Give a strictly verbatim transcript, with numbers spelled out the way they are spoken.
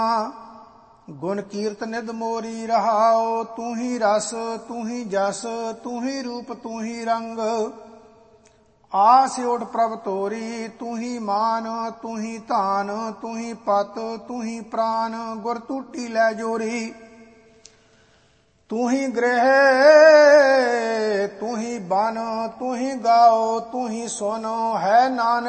ਗੁਣ ਕੀਰਤ ਨਿਧ ਮੋਰੀ ਰਹਾਓ। ਤੂੰ ਹੀ ਰਸ ਤੂੰ ਹੀ ਜਸ ਤੂੰ ਹੀ ਰੂਪ ਤੂੰ ਹੀ ਰੰਗ। ਆਸ ਓਟ ਪ੍ਰਭ ਤੋਰੀ ਤੂੰ ਹੀ ਮਾਨ ਤੂੰ ਹੀ ਧਾਨ ਤੂੰ ਹੀ ਪਤ ਤੂੰ ਹੀ ਪ੍ਰਾਨ। ਗੁਰ ਟੂਟੀ ਲੈ ਜੋਰੀ ਤੂੰ ਹੀ ਗ੍ਰਹਿ ਤੂੰ ਹੀ ਬਨ ਤੂੰ ਹੀ ਗਾਓ ਤੂੰ ਹੀ ਸੁਨ। ਹੈ ਨਾਨਕ